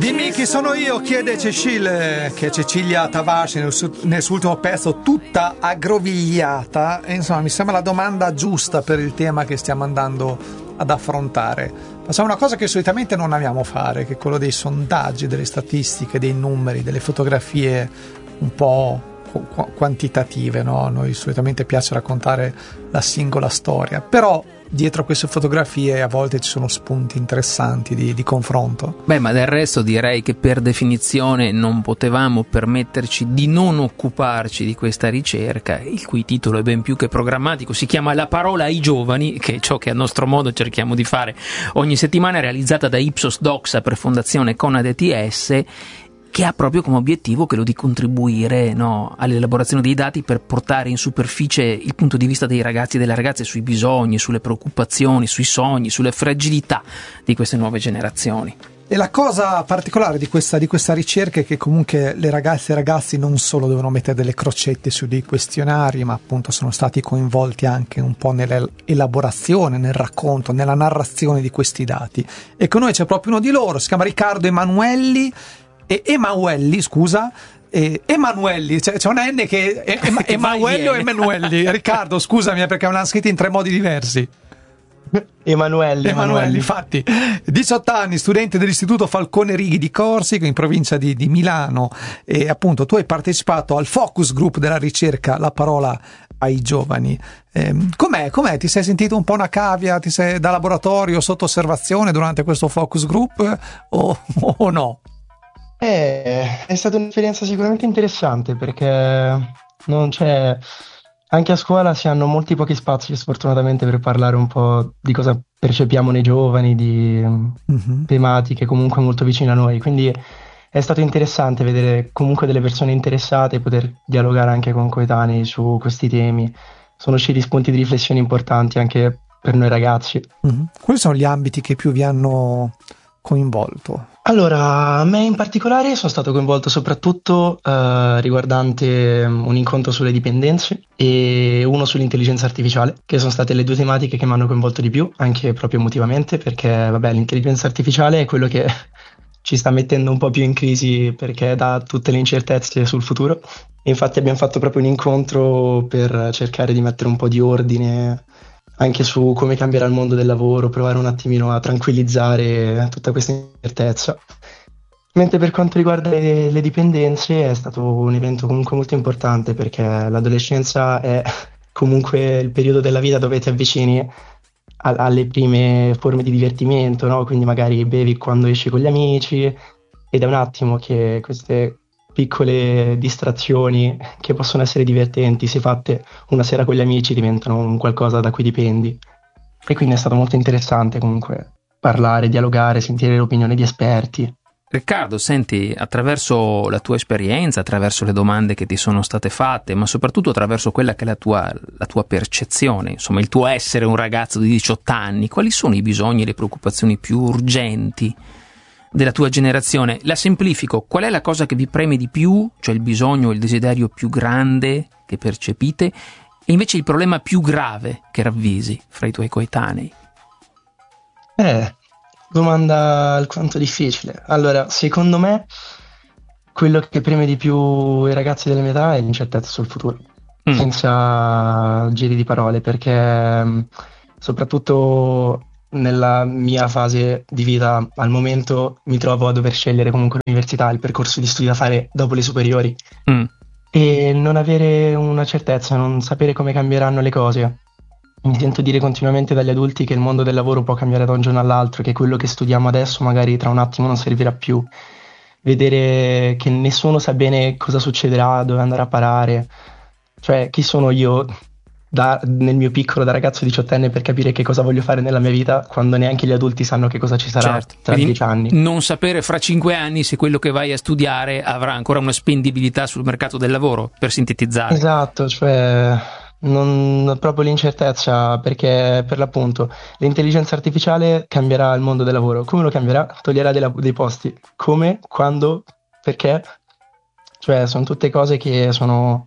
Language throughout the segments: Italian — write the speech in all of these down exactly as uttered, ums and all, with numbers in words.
Dimmi chi sono io, chiede Cecile, che è Cecilia Tavares nel, su, nel suo ultimo pezzo, tutta aggrovigliata. E insomma, mi sembra la domanda giusta per il tema che stiamo andando ad affrontare. Facciamo una cosa che solitamente non amiamo fare, che è quello dei sondaggi, delle statistiche, dei numeri, delle fotografie un po' quantitative, no? A noi solitamente piace raccontare la singola storia, però dietro a queste fotografie a volte ci sono spunti interessanti di, di confronto. Beh, ma del resto direi che per definizione non potevamo permetterci di non occuparci di questa ricerca, il cui titolo è ben più che programmatico, si chiama La parola ai giovani, che è ciò che a nostro modo cerchiamo di fare ogni settimana, realizzata da Ipsos Doxa per Fondazione Conad E T S, che ha proprio come obiettivo quello di contribuire, no, all'elaborazione dei dati per portare in superficie il punto di vista dei ragazzi e delle ragazze sui bisogni, sulle preoccupazioni, sui sogni, sulle fragilità di queste nuove generazioni. E la cosa particolare di questa, di questa ricerca è che comunque le ragazze e i ragazzi non solo devono mettere delle crocette su dei questionari, ma appunto sono stati coinvolti anche un po' nell'elaborazione, nel racconto, nella narrazione di questi dati. E con noi c'è proprio uno di loro, si chiama Riccardo Emanuelli, e Emanuelli, scusa, eh, Emanuelli, c'è, c'è una N che è Ema, Emanuelli o Emanuelli? Riccardo, scusami perché me l'hanno scritto in tre modi diversi. Emanuelli, Emanuelli, infatti, diciotto anni, studente dell'Istituto Falcone Righi di Corsica in provincia di, di Milano, e appunto tu hai partecipato al focus group della ricerca La parola ai giovani. Eh, com'è, com'è? Ti sei sentito un po' una cavia? Ti sei da laboratorio sotto osservazione durante questo focus group o, o no? Eh, è stata un'esperienza sicuramente interessante perché non c'è, anche a scuola si hanno molti pochi spazi sfortunatamente per parlare un po' di cosa percepiamo nei giovani, di mm-hmm. tematiche comunque molto vicine a noi, quindi è stato interessante vedere comunque delle persone interessate e poter dialogare anche con coetanei su questi temi. Sono usciti spunti di riflessione importanti anche per noi ragazzi. Mm-hmm. Quali sono gli ambiti che più vi hanno coinvolto? Allora, a me in particolare sono stato coinvolto soprattutto uh, riguardante un incontro sulle dipendenze e uno sull'intelligenza artificiale, che sono state le due tematiche che mi hanno coinvolto di più, anche proprio emotivamente, perché vabbè, l'intelligenza artificiale è quello che ci sta mettendo un po' più in crisi perché dà tutte le incertezze sul futuro. E infatti abbiamo fatto proprio un incontro per cercare di mettere un po' di ordine anche su come cambierà il mondo del lavoro, provare un attimino a tranquillizzare tutta questa incertezza. Mentre per quanto riguarda le, le dipendenze è stato un evento comunque molto importante perché l'adolescenza è comunque il periodo della vita dove ti avvicini a, alle prime forme di divertimento, no? Quindi magari bevi quando esci con gli amici ed è un attimo che queste piccole distrazioni che possono essere divertenti, se fatte una sera con gli amici, diventano un qualcosa da cui dipendi. E quindi è stato molto interessante comunque parlare, dialogare, sentire l'opinione di esperti. Riccardo, senti, attraverso la tua esperienza, attraverso le domande che ti sono state fatte, ma soprattutto attraverso quella che è la tua, la tua percezione, insomma il tuo essere un ragazzo di diciotto anni, quali sono i bisogni e le preoccupazioni più urgenti della tua generazione? La semplifico, qual è la cosa che vi preme di più, cioè il bisogno o il desiderio più grande che percepite, e invece il problema più grave che ravvisi fra i tuoi coetanei? Eh, domanda alquanto difficile. Allora, secondo me quello che preme di più i ragazzi della mia età è l'incertezza sul futuro, mm. senza giri di parole, perché soprattutto nella mia fase di vita al momento mi trovo a dover scegliere comunque l'università, il percorso di studio da fare dopo le superiori mm. e non avere una certezza, non sapere come cambieranno le cose. Mi sento dire continuamente dagli adulti che il mondo del lavoro può cambiare da un giorno all'altro, che quello che studiamo adesso magari tra un attimo non servirà più. Vedere che nessuno sa bene cosa succederà, dove andare a parare, cioè chi sono io Da, nel mio piccolo da ragazzo diciottenne per capire che cosa voglio fare nella mia vita quando neanche gli adulti sanno che cosa ci sarà certo. tra dieci anni. Non sapere fra cinque anni se quello che vai a studiare avrà ancora una spendibilità sul mercato del lavoro, per sintetizzare. Esatto, cioè non, proprio l'incertezza, perché per l'appunto l'intelligenza artificiale cambierà il mondo del lavoro. Come lo cambierà? Toglierà dei, dei posti. Come? Quando? Perché? Cioè sono tutte cose che sono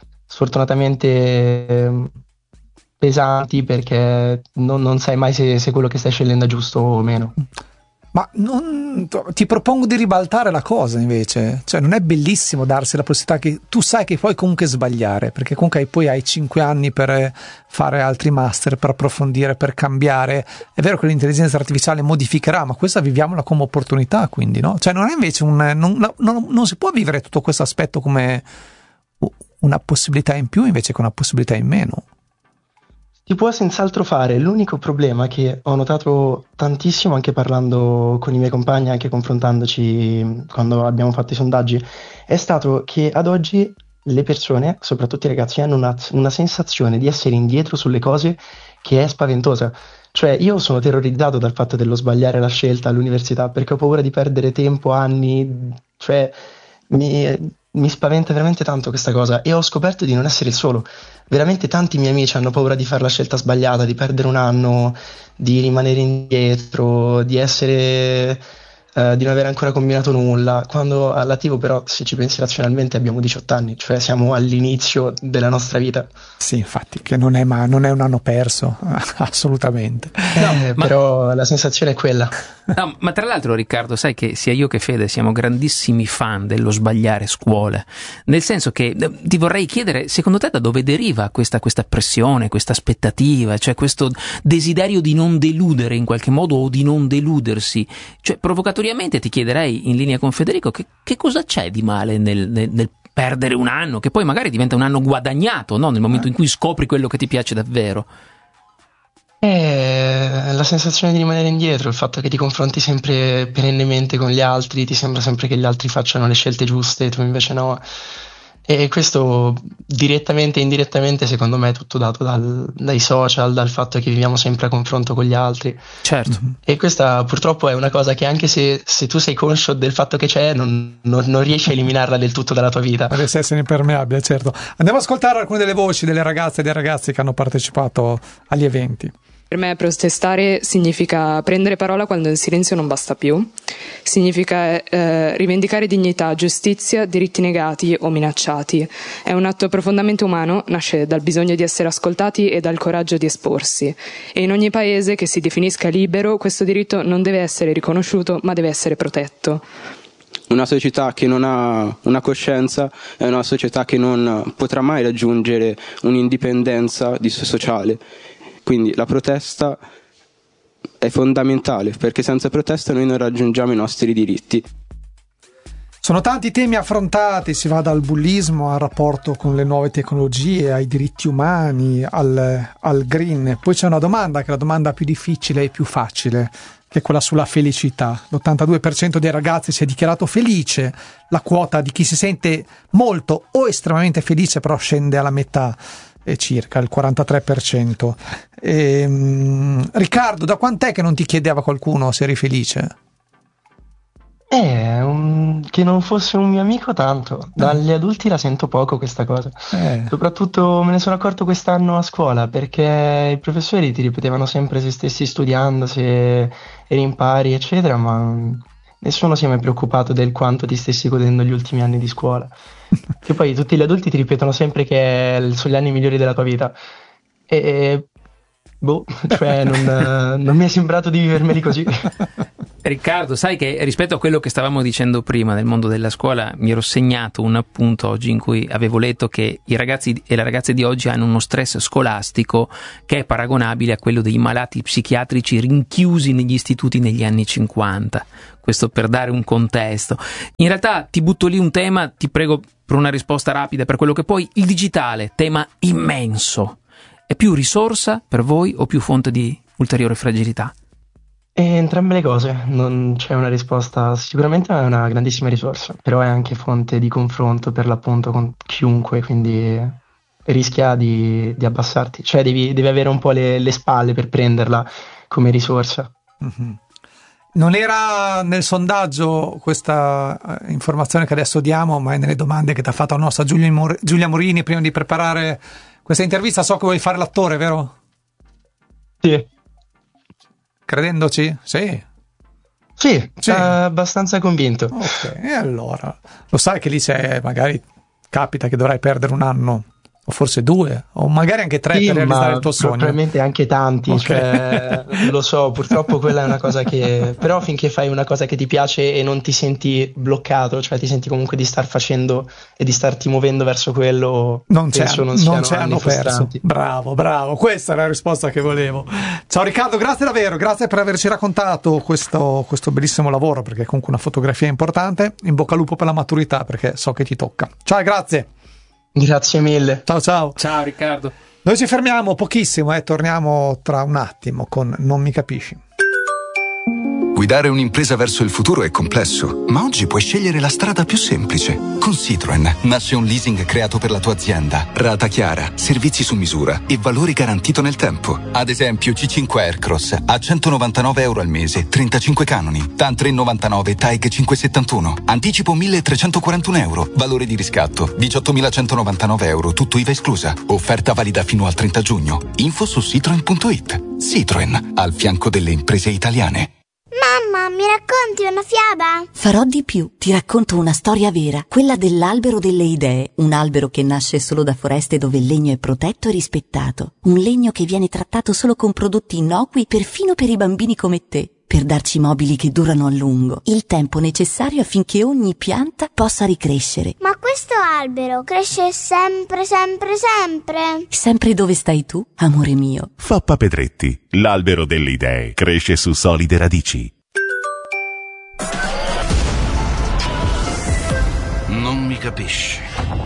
sfortunatamente pesanti perché non, non sai mai se, se quello che stai scegliendo è giusto o meno. Ma non, ti propongo di ribaltare la cosa invece, cioè non è bellissimo darsi la possibilità che tu sai che puoi comunque sbagliare, perché comunque poi hai cinque anni per fare altri master, per approfondire, per cambiare. È vero che l'intelligenza artificiale modificherà, ma questa viviamola come opportunità, quindi no? Cioè non è invece un non, non, non si può vivere tutto questo aspetto come una possibilità in più invece che una possibilità in meno. Si può senz'altro fare, l'unico problema che ho notato tantissimo anche parlando con i miei compagni, anche confrontandoci quando abbiamo fatto i sondaggi, è stato che ad oggi le persone, soprattutto i ragazzi, hanno una, una sensazione di essere indietro sulle cose che è spaventosa. Cioè io sono terrorizzato dal fatto dello sbagliare la scelta all'università perché ho paura di perdere tempo, anni, cioè mi... Mi spaventa veramente tanto questa cosa e ho scoperto di non essere il solo. Veramente tanti miei amici hanno paura di fare la scelta sbagliata, di perdere un anno, di rimanere indietro, di essere eh, di non aver ancora combinato nulla. Quando all'attivo però, se ci pensi razionalmente, abbiamo diciotto anni, cioè siamo all'inizio della nostra vita. Sì, infatti, che non è, ma non è un anno perso, assolutamente. No, eh, ma... Però la sensazione è quella. No, ma tra l'altro, Riccardo, sai che sia io che Fede siamo grandissimi fan dello sbagliare scuole, nel senso che ti vorrei chiedere, secondo te da dove deriva questa, questa pressione, questa aspettativa, cioè questo desiderio di non deludere in qualche modo o di non deludersi? Cioè provocatoriamente ti chiederei, in linea con Federico, che, che cosa c'è di male nel, nel, nel perdere un anno, che poi magari diventa un anno guadagnato, no? Nel momento in cui scopri quello che ti piace davvero. È la sensazione di rimanere indietro, il fatto che ti confronti sempre perennemente con gli altri, ti sembra sempre che gli altri facciano le scelte giuste, tu invece no. E questo direttamente e indirettamente secondo me è tutto dato dal, dai social, dal fatto che viviamo sempre a confronto con gli altri. Certo. E questa purtroppo è una cosa che anche se, se tu sei conscio del fatto che c'è, non, non, non riesci a eliminarla del tutto dalla tua vita. Deve essere impermeabile, certo. Andiamo ad ascoltare alcune delle voci delle ragazze e dei ragazzi che hanno partecipato agli eventi. Per me protestare significa prendere parola quando il silenzio non basta più, significa eh, rivendicare dignità, giustizia, diritti negati o minacciati. È un atto profondamente umano, nasce dal bisogno di essere ascoltati e dal coraggio di esporsi. E in ogni paese che si definisca libero, questo diritto non deve essere riconosciuto, ma deve essere protetto. Una società che non ha una coscienza è una società che non potrà mai raggiungere un'indipendenza di sociale. Quindi la protesta è fondamentale, perché senza protesta noi non raggiungiamo i nostri diritti. Sono tanti temi affrontati, si va dal bullismo al rapporto con le nuove tecnologie, ai diritti umani, al, al green. Poi c'è una domanda che è la domanda più difficile e più facile, che è quella sulla felicità. L'ottantadue per cento dei ragazzi si è dichiarato felice, la quota di chi si sente molto o estremamente felice però scende alla metà, e circa il quarantatré per cento. E, um, Riccardo, da quant'è che non ti chiedeva qualcuno se eri felice? Eh, um, che non fosse un mio amico tanto. Dagli adulti la sento poco questa cosa. Eh. Soprattutto me ne sono accorto quest'anno a scuola, perché i professori ti ripetevano sempre se stessi studiando, se eri in pari, eccetera, ma nessuno si è mai preoccupato del quanto ti stessi godendo gli ultimi anni di scuola. Che poi tutti gli adulti ti ripetono sempre che sono gli anni migliori della tua vita. E boh, cioè non, non mi è sembrato di vivermeli così. Riccardo, sai che rispetto a quello che stavamo dicendo prima del mondo della scuola, mi ero segnato un appunto oggi in cui avevo letto che i ragazzi e le ragazze di oggi hanno uno stress scolastico che è paragonabile a quello dei malati psichiatrici rinchiusi negli istituti negli anni cinquanta. Questo per dare un contesto. In realtà ti butto lì un tema, ti prego per una risposta rapida, per quello che poi il digitale, tema immenso. È più risorsa per voi o più fonte di ulteriore fragilità? E entrambe le cose, non c'è una risposta. Sicuramente è una grandissima risorsa, però è anche fonte di confronto per l'appunto con chiunque, quindi rischia di, di abbassarti, cioè devi, devi avere un po' le, le spalle per prenderla come risorsa. Mm-hmm. Non era nel sondaggio questa informazione che adesso diamo, ma è nelle domande che ti ha fatto la nostra Giulia, Mor- Giulia Morini prima di preparare questa intervista. So che vuoi fare l'attore, vero? Sì. Credendoci? Sì. Sì, sì. Eh, abbastanza convinto. Ok, e allora lo sai che lì c'è, magari capita che dovrai perdere un anno o forse due, o magari anche tre sì, per realizzare il tuo sogno. Probabilmente anche tanti, okay. Cioè, lo so, purtroppo quella è una cosa che, però finché fai una cosa che ti piace e non ti senti bloccato, cioè ti senti comunque di star facendo e di starti muovendo verso quello, non c'è, penso non, non siano c'è hanno perso. Bravo, bravo, questa è la risposta che volevo. Ciao Riccardo, grazie davvero, grazie per averci raccontato questo, questo bellissimo lavoro, perché comunque una fotografia è importante. In bocca al lupo per la maturità, perché so che ti tocca. Ciao, grazie. Grazie mille. Ciao ciao. Ciao Riccardo. Noi ci fermiamo pochissimo e eh, torniamo tra un attimo con Non mi capisci. Guidare un'impresa verso il futuro è complesso, ma oggi puoi scegliere la strada più semplice. Con Citroen nasce un leasing creato per la tua azienda. Rata chiara, servizi su misura e valore garantito nel tempo. Ad esempio C cinque Aircross a centonovantanove euro al mese, trentacinque canoni. TAN tre virgola novantanove, TAEG cinquecentosettantuno. Anticipo milletrecentoquarantuno euro. Valore di riscatto diciottomilacentonovantanove euro, tutto I V A esclusa. Offerta valida fino al trenta giugno. Info su citroen punto it. Citroen, al fianco delle imprese italiane. Mamma, mi racconti una fiaba? Farò di più, ti racconto una storia vera, quella dell'albero delle idee, un albero che nasce solo da foreste dove il legno è protetto e rispettato, un legno che viene trattato solo con prodotti innocui perfino per i bambini come te, per darci mobili che durano a lungo, il tempo necessario affinché ogni pianta possa ricrescere. Ma questo albero cresce sempre, sempre, sempre? Sempre dove stai tu, amore mio. Fappa Pedretti, l'albero delle idee, cresce su solide radici. Non mi capisci.